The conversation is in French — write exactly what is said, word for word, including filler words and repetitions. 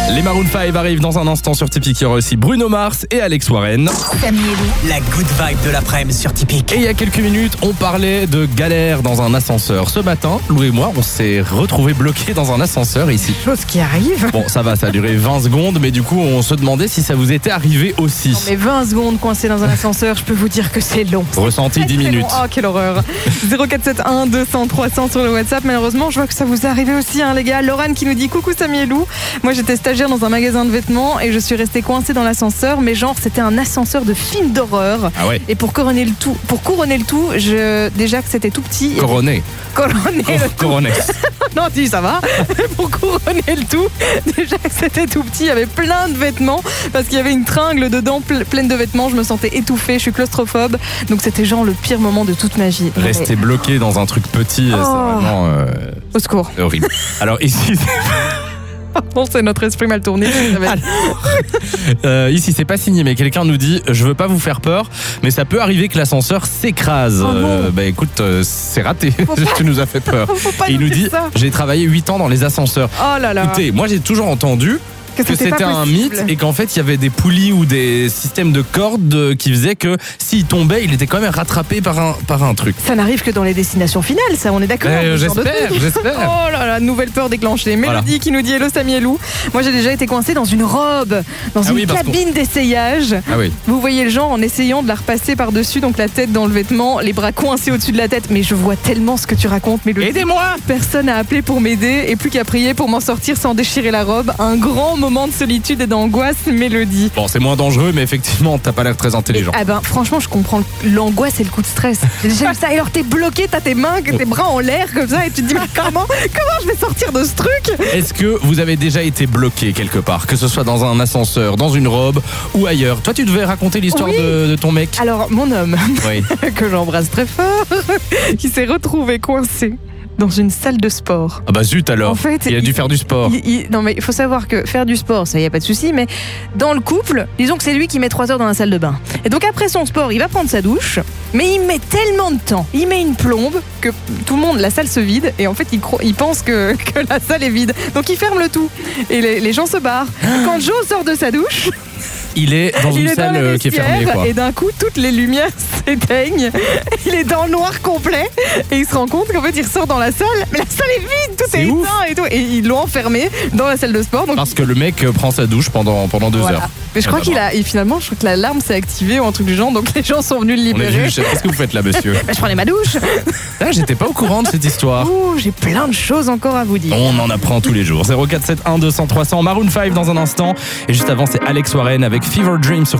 Les Maroon five arrivent dans un instant sur Tipeee. Il y aura aussi Bruno Mars et Alex Warren. Samy et Lou. La good vibe de l'après-midi sur Tipeee. Et il y a quelques minutes, on parlait de galère dans un ascenseur. Ce matin, Lou et moi, on s'est retrouvés bloqués dans un ascenseur ici. Chose qui arrive. Bon, ça va, ça a duré vingt secondes, mais du coup, on se demandait si ça vous était arrivé aussi. Non, mais vingt secondes coincé dans un ascenseur, je peux vous dire que c'est long. Ressenti dix minutes. Oh, quelle horreur. zéro quatre sept un deux cents trois cents sur le WhatsApp. Malheureusement, je vois que ça vous est arrivé aussi, hein, les gars. Laurent qui nous dit coucou Samy et Lou. Moi, j'étais stagiaire dans un magasin de vêtements et je suis restée coincée dans l'ascenseur, mais genre, c'était un ascenseur de film d'horreur. Ah ouais. Et pour couronner le tout, pour couronner le tout, je, déjà que c'était tout petit. Couronné. Couronner le tout. Couronné. Non, si, ça va. Pour couronner le tout, déjà que c'était tout petit, il y avait plein de vêtements parce qu'il y avait une tringle dedans ple- pleine de vêtements. Je me sentais étouffée, je suis claustrophobe. Donc c'était genre le pire moment de toute ma vie. Rester bloqué dans un truc petit, Oh. c'est vraiment euh, Au secours. horrible. Alors ici, Bon, c'est notre esprit mal tourné. euh, ici c'est pas signé, mais quelqu'un nous dit je veux pas vous faire peur, mais ça peut arriver que l'ascenseur s'écrase. Oh non. Euh, bah écoute, euh, c'est raté. Faut pas- Tu nous as fait peur. Faut pas Et il nous dire dit ça. j'ai travaillé huit ans dans les ascenseurs. Oh là là. Écoutez, moi j'ai toujours entendu que c'était c'était pas un possible. mythe et qu'en fait il y avait des poulies ou des systèmes de cordes euh, qui faisaient que s'il tombait, il était quand même rattrapé par un, par un truc. Ça n'arrive que dans les destinations finales, ça, on est d'accord. Euh, ce genre de j'espère, truc. j'espère. Oh là là, nouvelle peur déclenchée. Mélodie Voilà. qui nous dit hello Samy et Lou. Moi j'ai déjà été coincée dans une robe, dans Ah une oui, parce cabine d'essayage. Ah oui. Vous voyez le genre en essayant de la repasser par-dessus, donc la tête dans le vêtement, les bras coincés au-dessus de la tête. Mais je vois tellement ce que tu racontes, Mélodie. Aidez-moi. Personne n'a appelé pour m'aider et plus qu'à prier pour m'en sortir sans déchirer la robe. Un grand moment de solitude et d'angoisse, Mélodie. Bon, c'est moins dangereux, mais effectivement, t'as pas l'air très intelligent. Ah ben franchement je comprends l'angoisse et le coup de stress. J'aime ça. Et alors t'es bloqué, t'as tes mains, tes bras en l'air comme ça et tu te dis mais comment, comment je vais sortir de ce truc? Est-ce que vous avez déjà été bloqué quelque part, que ce soit dans un ascenseur, dans une robe ou ailleurs? Toi, tu devais raconter l'histoire Oui. de, de ton mec. Alors mon homme, Oui. que j'embrasse très fort, qui s'est retrouvé coincé dans une salle de sport. Ah bah zut alors. En fait, il a dû il- faire du sport. Il- il- non mais il faut savoir que faire du sport, ça y a pas de souci, mais dans le couple, disons que c'est lui qui met trois heures dans la salle de bain. Et donc après son sport, il va prendre sa douche, mais il met tellement de temps, il met une plombe que tout le monde, la salle se vide, et en fait il, cro- il pense que, que la salle est vide. Donc il ferme le tout, et les, les gens se barrent. Quand Joe sort de sa douche, Il est dans il une est dans salle le euh, qui est fermée, vestiaire, quoi. et d'un coup toutes les lumières s'éteignent. Il est dans le noir complet, et il se rend compte qu'en fait il ressort dans la salle, mais la salle est vide, tout C'est est ouf. éteint et tout, et ils l'ont enfermé dans la salle de sport. Donc Parce que le mec euh, prend sa douche pendant, pendant deux voilà. heures. Mais je Ah crois bah qu'il bon. a, et finalement, je crois que l'alarme s'est activée ou un truc du genre, donc les gens sont venus le On est libérer. venu, qu'est-ce que vous faites là, monsieur? Bah, je prenais ma douche. Ah, j'étais pas au courant de cette histoire. Ouh, j'ai plein de choses encore à vous dire. On en apprend tous les jours. zéro quatre sept un deux cents trois cents, Maroon five dans un instant. Et juste avant, c'est Alex Warren avec Fever Dream sur